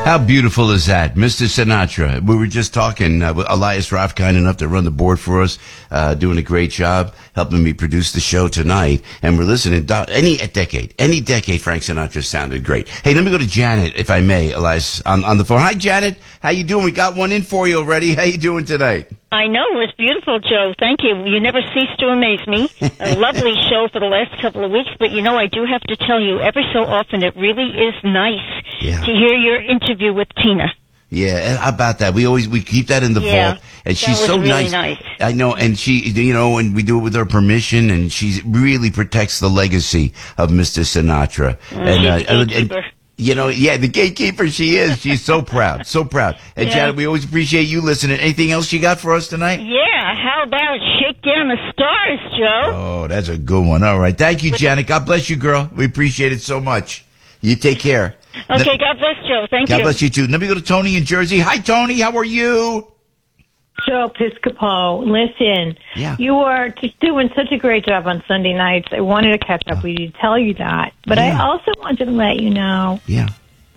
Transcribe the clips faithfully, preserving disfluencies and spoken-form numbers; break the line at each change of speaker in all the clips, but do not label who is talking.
How beautiful is that? Mister Sinatra. We were just talking uh, with Elias Roth, kind enough to run the board for us, uh, doing a great job, helping me produce the show tonight. And we're listening. Any decade, any decade, Frank Sinatra sounded great. Hey, let me go to Janet, if I may, Elias, on, on the phone. Hi, Janet. How you doing? We got one in for you already. How you doing tonight?
I know. It was beautiful, Joe. Thank you. You never cease to amaze me. A lovely show for the last couple of weeks. But, you know, I do have to tell you, every so often it really is nice
yeah.
to hear your interview with Tina.
Yeah, how about that? We always we keep that in the
yeah,
vault, and she's
that was
so
really
nice.
nice.
I know, and she, you know, and we do it with her permission, and she really protects the legacy of Mister Sinatra.
Mm,
and,
she's
uh,
the gatekeeper.
And, you know, yeah, the gatekeeper she is. She's so proud, so proud. And
yeah.
Janet, we always appreciate you listening. Anything else you got for us tonight?
Yeah, how about Shake Down the Stars, Joe?
Oh, that's a good one. All right, thank you, Janet. God bless you, girl. We appreciate it so much. You take care.
Okay,
Let,
God bless Joe. Thank
God
you.
God bless you, too. Let me go to Tony in Jersey. Hi, Tony. How are you?
Joe Piscopo, listen,
yeah.
you are just doing such a great job on Sunday nights. I wanted to catch up with you to tell you that. But
yeah.
I also wanted to let you know
yeah.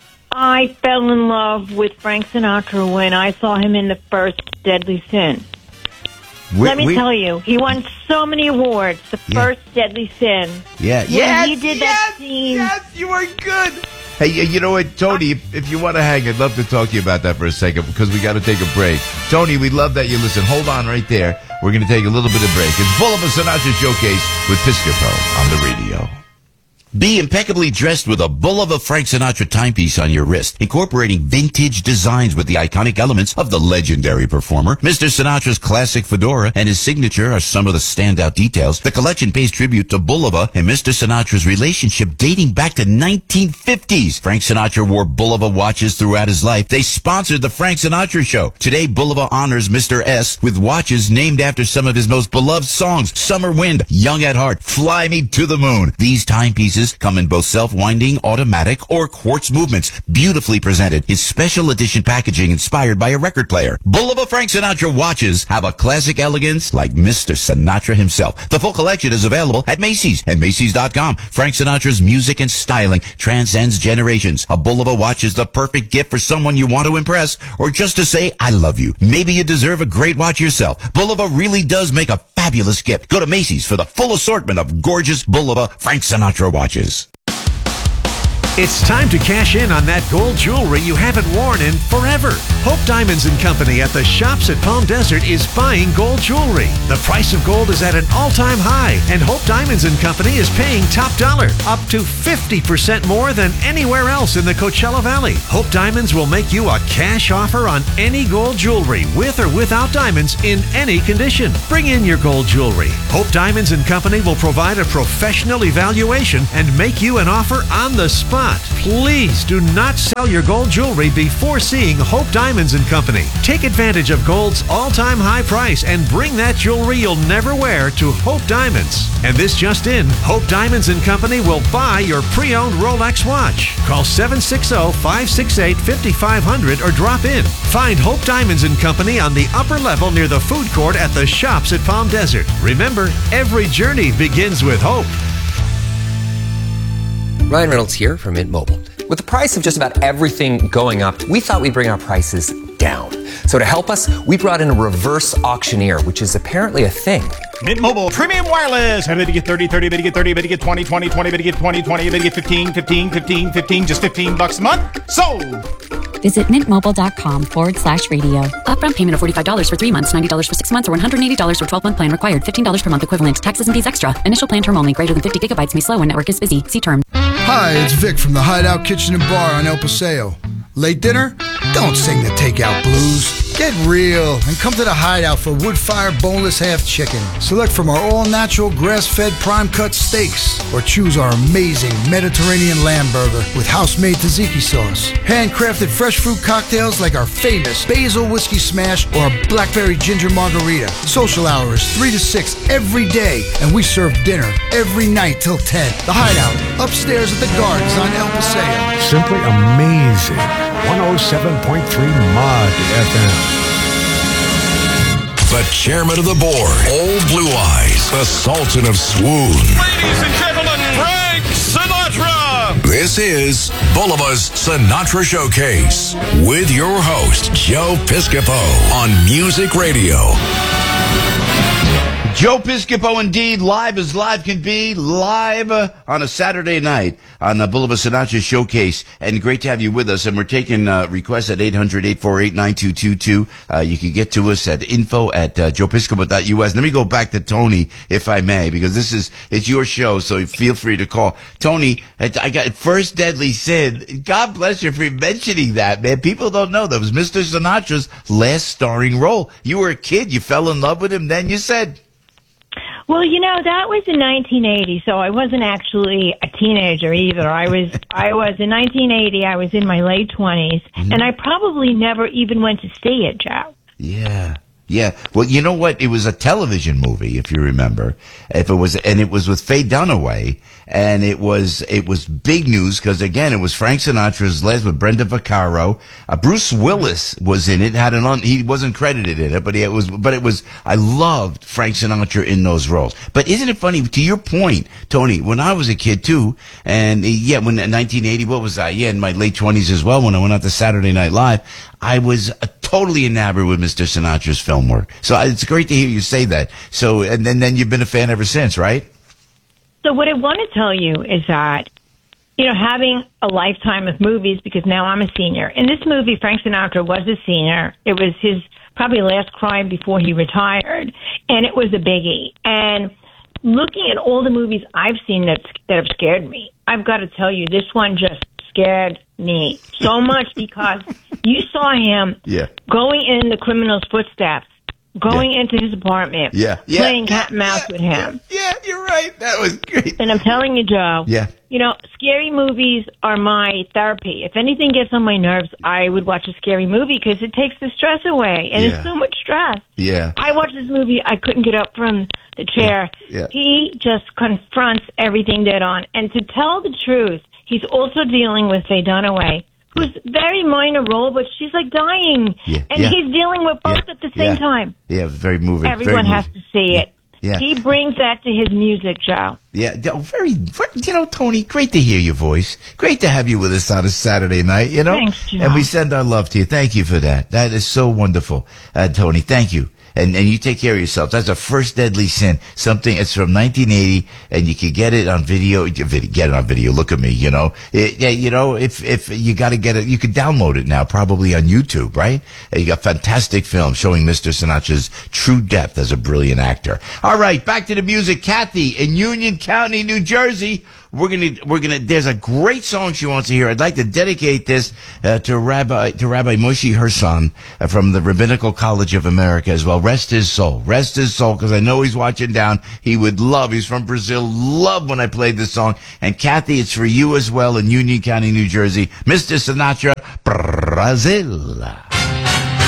I fell in love with Frank Sinatra when I saw him in the first Deadly Sin.
We,
Let me
we,
tell you, he won so many awards. The
yeah.
first Deadly Sin.
Yeah,
when
yes,
he did
yes,
that scene.
Yes, you are good. Hey, you know what, Tony, if, if you want to hang, I'd love to talk to you about that for a second because we got to take a break. Tony, we love that you listen. Hold on right there. We're going to take a little bit of break. It's Boulevard Sinatra Showcase with Piscopo on the radio. Be impeccably dressed with a Bulova Frank Sinatra timepiece on your wrist, incorporating vintage designs with the iconic elements of the legendary performer. Mister Sinatra's classic fedora and his signature are some of the standout details. The collection pays tribute to Bulova and Mister Sinatra's relationship dating back to nineteen fifties. Frank Sinatra wore Bulova watches throughout his life. They sponsored the Frank Sinatra Show. Today, Bulova honors Mister S with watches named after some of his most beloved songs, Summer Wind, Young at Heart, Fly Me to the Moon. These timepieces come in both self-winding, automatic, or quartz movements, beautifully presented. His special edition packaging inspired by a record player. Bulova Frank Sinatra watches have a classic elegance like Mister Sinatra himself. The full collection is available at Macy's and Macy's dot com. Frank Sinatra's music and styling transcends generations. A Bulova watch is the perfect gift for someone you want to impress or just to say, I love you. Maybe you deserve a great watch yourself. Bulova really does make a fabulous gift. Go to Macy's for the full assortment of gorgeous Bulova Frank Sinatra watches.
It's time to cash in on that gold jewelry you haven't worn in forever. Hope Diamonds and Company at the Shops at Palm Desert is buying gold jewelry. The price of gold is at an all-time high, and Hope Diamonds and Company is paying top dollar, up to fifty percent more than anywhere else in the Coachella Valley. Hope Diamonds will make you a cash offer on any gold jewelry, with or without diamonds, in any condition. Bring in your gold jewelry. Hope Diamonds and Company will provide a professional evaluation and make you an offer on the spot. Please do not sell your gold jewelry before seeing Hope Diamonds and Company. Take advantage of gold's all-time high price and bring that jewelry you'll never wear to Hope Diamonds. And this just in, Hope Diamonds and Company will buy your pre-owned Rolex watch. Call seven six zero, five six eight, five five zero zero or drop in. Find Hope Diamonds and Company on the upper level near the food court at the Shops at Palm Desert. Remember, every journey begins with hope.
Ryan Reynolds here from Mint Mobile. With the price of just about everything going up, we thought we'd bring our prices down. So to help us, we brought in a reverse auctioneer, which is apparently a thing.
Mint Mobile Premium Wireless. How to get thirty, thirty, to get thirty, to get twenty, twenty, twenty, to get twenty, twenty, to get fifteen, fifteen, fifteen, fifteen, just fifteen bucks a month. Sold!
Visit mintmobile.com forward slash radio. Upfront payment of forty-five dollars for three months, ninety dollars for six months, or one hundred eighty dollars for twelve-month plan required. fifteen dollars per month equivalent. Taxes and fees extra. Initial plan term only. Greater than fifty gigabytes may slow when network is busy. See term.
Hi, it's Vic from the Hideout Kitchen and Bar on El Paseo. Late dinner? Don't sing the takeout blues. Get real and come to the Hideout for wood-fired boneless half chicken. Select from our all-natural grass-fed prime-cut steaks or choose our amazing Mediterranean lamb burger with house-made tzatziki sauce. Handcrafted fresh fruit cocktails like our famous basil whiskey smash or blackberry ginger margarita. Social hour is three to six every day, and we serve dinner every night till ten. The Hideout, upstairs at the Gardens on El Paseo.
Simply amazing. one oh seven point three Mod F M.
The chairman of the board, Old Blue Eyes, the Sultan of Swoon.
Ladies and gentlemen, Frank Sinatra!
welcome.
This is Bulba's Sinatra Showcase with your host, Joe Piscopo on Music Radio.
Joe Piscopo, indeed, live as live can be, live uh, on a Saturday night on the Bulba Sinatra Showcase. And great to have you with us. And we're taking uh, requests at eight hundred, eight four eight, nine two two two. Uh, you can get to us at info at uh, joe piscopo dot u s. Let me go back to Tony, if I may, because this is, it's your show, so feel free to call. Tony, I I got First Deadly Sin. God bless you for mentioning that, man. People don't know that was Mister Sinatra's last starring role. You were a kid. You fell in love with him. Then you said...
Well, you know, that was in nineteen eighty, so I wasn't actually a teenager either. I was, I was in nineteen eighty, I was in my late twenties, mm-hmm. and I probably never even went to see it, Joe.
Yeah. Yeah. Well, you know what? It was a television movie, if you remember. If it was, and it was with Faye Dunaway, and it was, it was big news because again, it was Frank Sinatra's last with Brenda Vaccaro. Uh, Bruce Willis was in it, had an on, he wasn't credited in it, but he, it was, but it was, I loved Frank Sinatra in those roles. But isn't it funny, to your point, Tony, when I was a kid too, and yeah, when in nineteen eighty, what was I? Yeah, in my late twenties as well, when I went out to Saturday Night Live, I was uh, totally enamored with Mister Sinatra's film work. So it's great to hear you say that. So, and then, then you've been a fan ever since, right?
So what I want to tell you is that, you know, having a lifetime of movies, because now I'm a senior. In this movie, Frank Sinatra was a senior. It was his probably last crime before he retired, and it was a biggie. And looking at all the movies I've seen that, that have scared me, I've got to tell you, this one just scared me so much because you saw him
yeah.
going in the criminal's footsteps, going yeah. into his apartment,
yeah. Yeah.
playing cat and mouse
yeah.
with him.
Yeah. yeah, you're right. That was great.
And I'm telling you, Joe,
yeah.
you know, scary movies are my therapy. If anything gets on my nerves, I would watch a scary movie because it takes the stress away. And
yeah.
it's so much stress.
Yeah.
I watched this movie. I couldn't get up from the chair.
Yeah. Yeah.
He just confronts everything dead on. And to tell the truth, he's also dealing with Faye Dunaway, who's very minor role, but she's like dying.
Yeah,
and
yeah.
he's dealing with both
yeah,
at the same
yeah.
time.
Yeah, very moving.
Everyone
very
has
moving.
to see it.
Yeah.
He brings that to his music, Joe.
Yeah, very, very, you know, Tony, great to hear your voice. Great to have you with us on a Saturday night, you know?
Thanks, Joe.
And we send our love to you. Thank you for that. That is so wonderful. Uh, Tony, thank you. And and you take care of yourself. That's a First Deadly Sin. Something, it's from nineteen eighty, and you can get it on video. Get it on video. Look at me, you know. It, yeah, you know, if if you got to get it, you can download it now, probably on YouTube, right? And you got fantastic film showing Mister Sinatra's true depth as a brilliant actor. All right, back to the music. Kathy in Union County, New Jersey. We're gonna, we're gonna, there's a great song she wants to hear. I'd like to dedicate this, uh, to Rabbi, to Rabbi Moshe Herson uh, from the Rabbinical College of America as well. Rest his soul. Rest his soul, because I know he's watching down. He would love, he's from Brazil, love when I played this song. And Kathy, it's for you as well in Union County, New Jersey. Mister Sinatra, Brazil.